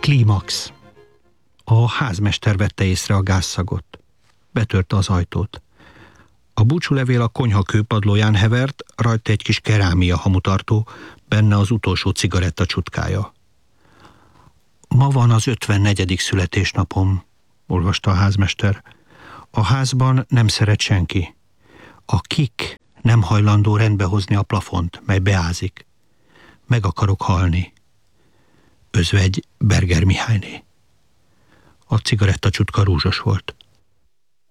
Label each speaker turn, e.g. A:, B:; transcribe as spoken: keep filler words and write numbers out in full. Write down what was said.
A: Klímax. A házmester vette észre a gázszagot. Betörte az ajtót. A búcsúlevél a konyha kőpadlóján hevert, rajta egy kis kerámia hamutartó, benne az utolsó cigaretta csutkája. Ma van az ötvennegyedik születésnapom, olvasta a házmester. A házban nem szeret senki. A kik nem hajlandó rendbehozni a plafont, mely beázik. Meg akarok halni. Özvegy Berger Mihályné. A cigaretta csutka rúzsos volt.